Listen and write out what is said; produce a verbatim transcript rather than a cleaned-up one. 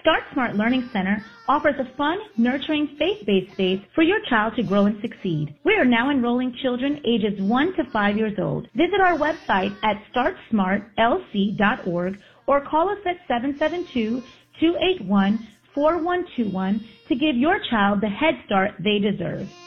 Start Smart Learning Center offers a fun, nurturing, faith-based space for your child to grow and succeed. We are now enrolling children ages one to five years old. Visit our website at start smart l c dot org or call us at seven seven two, two eight one, four one two one to give your child the head start they deserve.